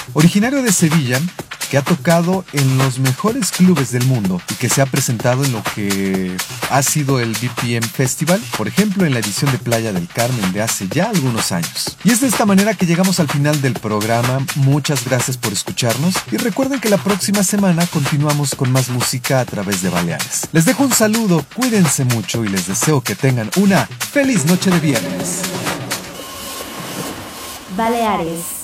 Originario de Sevilla, que ha tocado en los mejores clubes del mundo y que se ha presentado en lo que ha sido el BPM Festival, por ejemplo en la edición de Playa del Carmen de hace ya algunos años. Y es de esta manera que llegamos al final del programa. Muchas gracias por escucharnos y recuerden que la próxima semana continuamos con más música a través de Baleares. Les dejo un saludo, cuídense mucho y les deseo que tengan una feliz noche de viernes. Baleares.